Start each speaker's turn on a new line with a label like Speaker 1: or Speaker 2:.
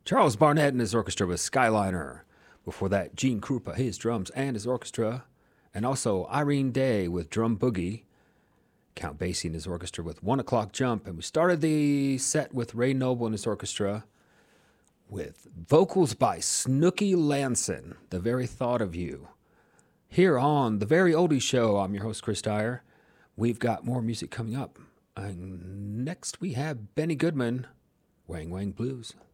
Speaker 1: Charles Barnett and his orchestra with Skyliner. Before that, Gene Krupa, his drums and his orchestra. And also Irene Day with Drum Boogie. Count Basie and his orchestra with 1 O'Clock Jump. And we started the set with Ray Noble and his orchestra with vocals by Snooky Lanson, The Very Thought of You. Here on The Very Oldies Show, I'm your host, Chris Dyer. We've got more music coming up. And next we have Benny Goodman, Wang Wang Blues.